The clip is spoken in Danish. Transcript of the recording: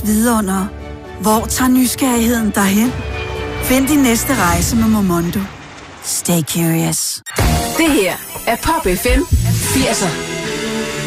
vidundere? Hvor tager nysgerrigheden dig hen? Find din næste rejse med Momondo. Stay curious. Det her er Pop FM 80'er.